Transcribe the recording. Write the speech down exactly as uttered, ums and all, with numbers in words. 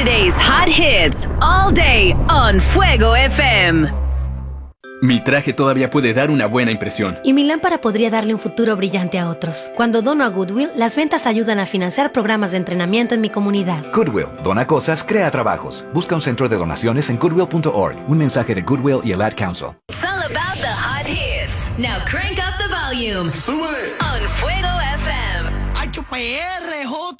Today's hot hits all day on Fuego F M. Mi traje todavía puede dar una buena impresión. Y mi lámpara podría darle un futuro brillante a otros. Cuando dono a Goodwill, las ventas ayudan a financiar programas de entrenamiento en mi comunidad. Goodwill. Dona cosas, crea trabajos. Busca un centro de donaciones en goodwill punto org. Un mensaje de Goodwill y el Ad Council. It's all about the hot hits. Now crank up the volume. On Fuego F M. H P R J.